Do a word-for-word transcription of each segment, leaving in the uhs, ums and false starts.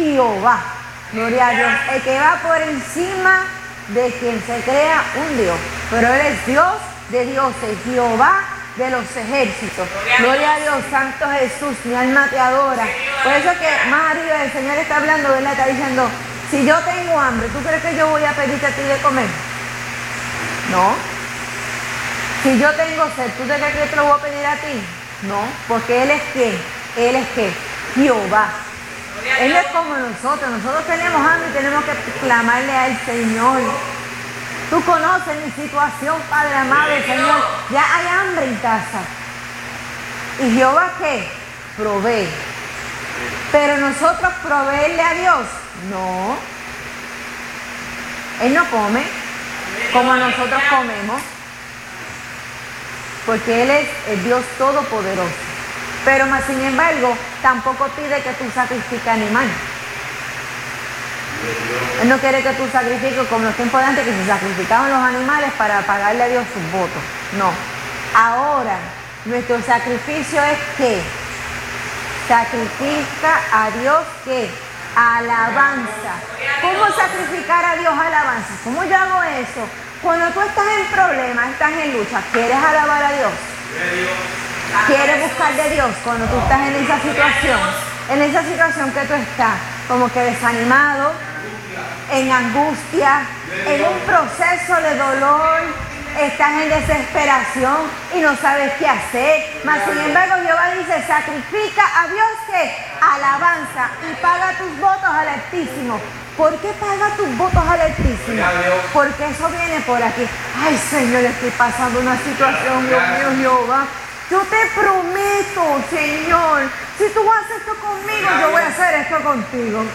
Jehová. Gloria a Dios. El que va por encima de quien se crea un Dios. Pero Él es Dios de dioses, Jehová de los ejércitos. Gloria a Dios, Santo Jesús, mi alma te adora. Por eso que más arriba el Señor está hablando, ¿verdad? Está diciendo, si yo tengo hambre, ¿tú crees que yo voy a pedirte a ti de comer? No. Si yo tengo sed, ¿tú te crees que yo te lo voy a pedir a ti? No, porque Él es quién, Él es qué, Jehová. Él es como nosotros, nosotros tenemos hambre y tenemos que clamarle al Señor. Tú conoces mi situación, Padre amado, Señor, ya hay hambre en casa. ¿Y Jehová qué? Provee. Pero nosotros proveerle a Dios, no. Él no come como nosotros comemos, porque Él es el Dios Todopoderoso. Pero más sin embargo, tampoco pide que tú sacrifiques animal. Él no quiere que tú sacrifiques como los tiempos de antes, que se sacrificaban los animales para pagarle a Dios sus votos. No. Ahora, nuestro sacrificio es que sacrifica a Dios que alabanza. ¿Cómo sacrificar a Dios alabanza? ¿Cómo yo hago eso? Cuando tú estás en problemas, estás en lucha, ¿quieres alabar a Dios? ¿Quieres buscar de Dios cuando tú estás en esa situación? En esa situación que tú estás, como que desanimado, en angustia, en un proceso de dolor, estás en desesperación y no sabes qué hacer. Mas sin embargo Jehová dice, sacrifica a Dios que alabanza y paga tus votos al Altísimo. ¿Por qué paga tus votos al Altísimo? Porque eso viene por aquí. Ay, Señor, estoy pasando una situación, Dios mío, Jehová. Yo te prometo, Señor, si tú haces esto conmigo, yo voy a hacer esto contigo.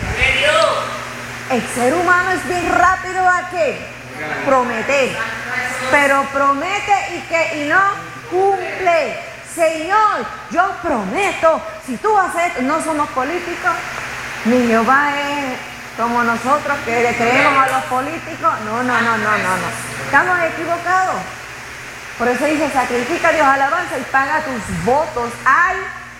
El ser humano es bien rápido a qué? Prometer. Pero promete y que y no cumple. Señor, yo prometo, si tú haces esto, no somos políticos, ni Jehová es como nosotros que le creemos a los políticos. No, no, no, no, no, no. Estamos equivocados. Por eso dice, sacrifica a Dios alabanza y paga tus votos al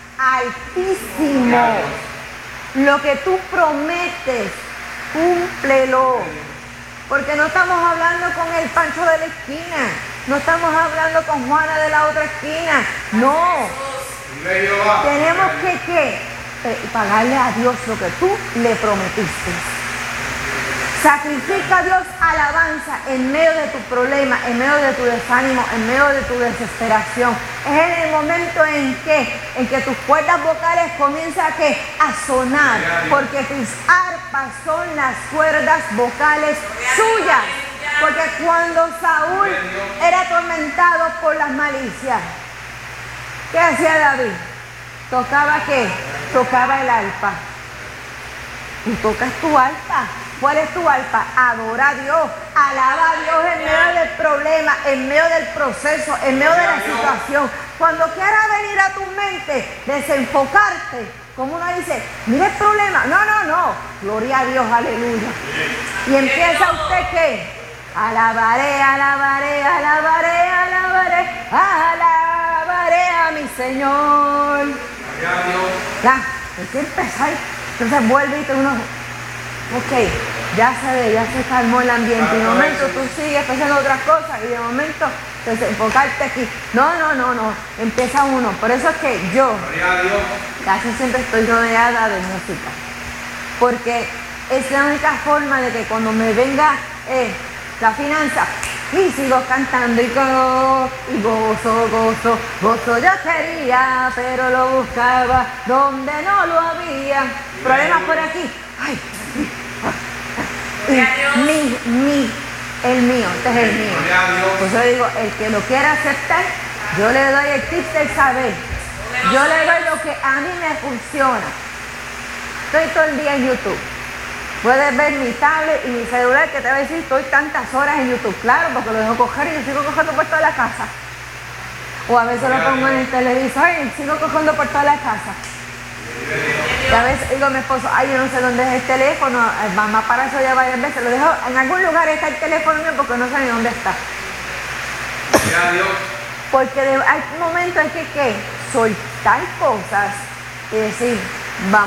Altísimo. Lo que tú prometes, cúmplelo. Porque no estamos hablando con el Pancho de la esquina. No estamos hablando con Juana de la otra esquina. No. Tenemos que, ¿qué? Pagarle a Dios lo que tú le prometiste. Sacrifica a Dios alabanza en medio de tu problema, en medio de tu desánimo, en medio de tu desesperación. Es en el momento en que, en que tus cuerdas vocales comienzan a, ¿qué? A sonar, porque tus arpas son las cuerdas vocales suyas. Porque cuando Saúl era atormentado por las malicias, ¿qué hacía David? ¿Tocaba qué? Tocaba el arpa. Tú tocas tu arpa. ¿Cuál es tu arpa? Adora a Dios, alaba a Dios en medio del problema, en medio del proceso, en medio de la situación. Cuando quiera venir a tu mente, desenfocarte, como uno dice, mira el problema. No, no, no. Gloria a Dios, aleluya. Y empieza usted ¿qué? Alabaré, alabaré, alabaré, alabaré, alabaré a mi Señor. Ya, hay que empezar. Entonces vuelve y te uno... Ok, ya se ve, ya se calmó el ambiente y de momento tú sigues pensando otras cosas y de momento enfocarte aquí. No, no, no, no, empieza uno. Por eso es que yo casi siempre estoy rodeada de música. Porque es la única forma de que cuando me venga eh, la finanza y sigo cantando y gozo, y gozo, gozo, gozo yo quería, pero lo buscaba donde no lo había. Problemas por aquí. Ay, y mi, mi, el mío, este es el mío. Pues yo digo, el que lo quiera aceptar, yo le doy el tip del saber. Yo le doy lo que a mí me funciona. Estoy todo el día en YouTube. Puedes ver mi tablet y mi celular que te va a decir, estoy tantas horas en YouTube. Claro, porque lo dejo coger y yo sigo cogiendo por toda la casa. O a veces lo pongo en el televisor y sigo cogiendo por toda la casa. Y a veces digo a mi esposo, ay, yo no sé dónde es el teléfono, mamá para eso ya varias veces, lo dejo, en algún lugar está el teléfono mío porque no sé ni dónde está. Porque de, hay momentos en que, que soltar cosas y decir, vamos.